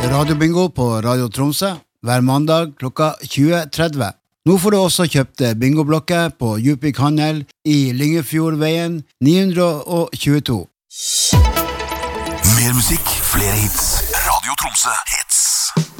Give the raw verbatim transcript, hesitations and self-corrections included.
Radiobingo på Radio Tromsø hver mandag klokka tjue tretti. Nå får du også kjøpt bingoblokker på Djupvik Handel i Lyngefjordveien ni hundre tjueto. Mer musikk, flere hits. Radio Tromsø hits.